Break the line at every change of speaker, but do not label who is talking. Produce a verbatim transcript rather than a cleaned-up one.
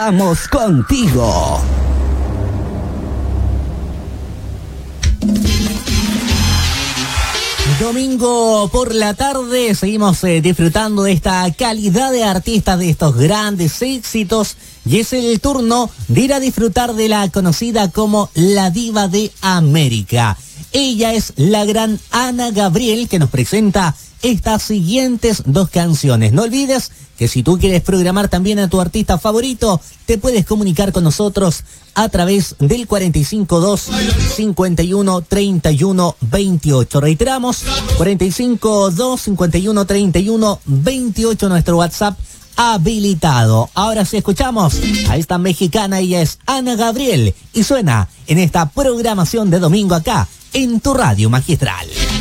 estamos contigo. Domingo por la tarde seguimos eh, disfrutando de esta calidad de artistas, de estos grandes éxitos, y es el turno de ir a disfrutar de la conocida como la Diva de América. Ella es la gran Ana Gabriel, que nos presenta estas siguientes dos canciones. No olvides que si tú quieres programar también a tu artista favorito, te puedes comunicar con nosotros a través del cuarenta y cinco dos, cincuenta y uno, treinta y uno, veintiocho. Reiteramos, cuarenta y cinco dos, cincuenta y uno, treinta y uno, veintiocho, nuestro WhatsApp habilitado. Ahora sí escuchamos a esta mexicana, ella es Ana Gabriel, y suena en esta programación de domingo acá en tu radio magistral.